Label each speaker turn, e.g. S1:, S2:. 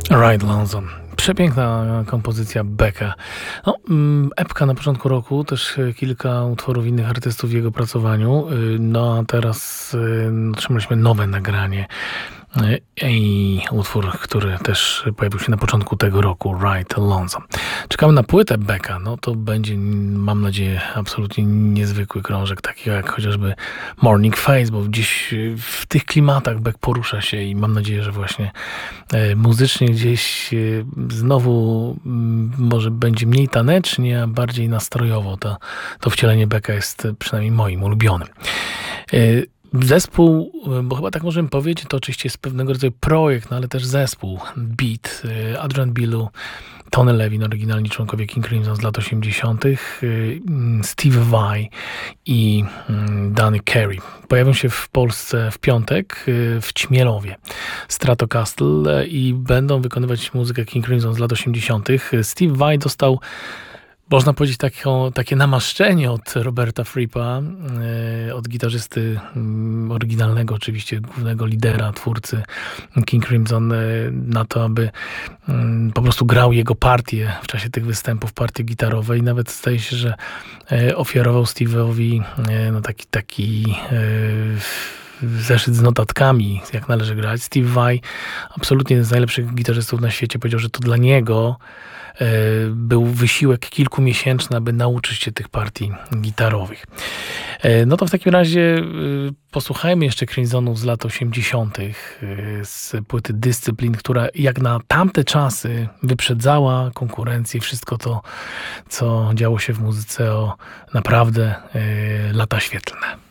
S1: Ride Lonesome. Przepiękna kompozycja Becka. No, epka na początku roku, też kilka utworów innych artystów w jego pracowaniu. No a teraz otrzymaliśmy nowe nagranie i utwór, który też pojawił się na początku tego roku, Ride Lonesome. Czekamy na płytę Becka. No to będzie, mam nadzieję, absolutnie niezwykły krążek, taki jak chociażby Morning Face, bo gdzieś w tych klimatach Beck porusza się i mam nadzieję, że właśnie muzycznie gdzieś znowu może będzie mniej tanecznie, a bardziej nastrojowo. To wcielenie Becka jest przynajmniej moim ulubionym. Zespół, bo chyba tak możemy powiedzieć, to oczywiście jest pewnego rodzaju projekt, no ale też zespół, Beat, Adrian Belew, Tony Levin, oryginalni członkowie King Crimson z lat 80., Steve Vai i Danny Carey. Pojawią się w Polsce w piątek w Ćmielowie, Stratocaster, i będą wykonywać muzykę King Crimson z lat 80. Steve Vai dostał, można powiedzieć, takie namaszczenie od Roberta Frippa, od gitarzysty oryginalnego, oczywiście głównego lidera, twórcy King Crimson, na to, aby po prostu grał jego partię w czasie tych występów, partie gitarowe, i nawet zdaje się, że ofiarował Steve'owi taki zeszyt z notatkami, jak należy grać. Steve Vai, absolutnie jeden z najlepszych gitarzystów na świecie, powiedział, że to dla niego był wysiłek kilkumiesięczny, aby nauczyć się tych partii gitarowych. No to w takim razie posłuchajmy jeszcze Crimsonów z lat 80. z płyty Discipline, która jak na tamte czasy wyprzedzała konkurencję, wszystko to, co działo się w muzyce, o naprawdę lata świetlne.